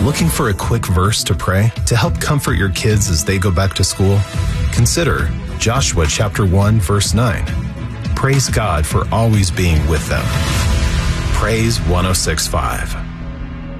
Looking for a quick verse to pray to help comfort your kids as they go back to school? Consider Joshua chapter 1, verse 9. Praise God for always being with them. Praise 106.5.